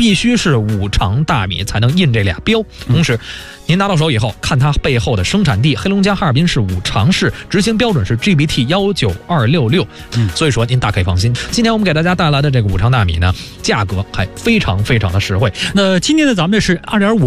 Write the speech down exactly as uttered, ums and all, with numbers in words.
必须是五常大米才能印这俩标。同时您拿到手以后，看它背后的生产地，黑龙江哈尔滨市五常市，执行标准是 G B T 一九二六六， 嗯， 所以说您大可以放心。今天我们给大家带来的这个五常大米呢，价格还非常非常的实惠。 那今天呢，咱们这是二点五。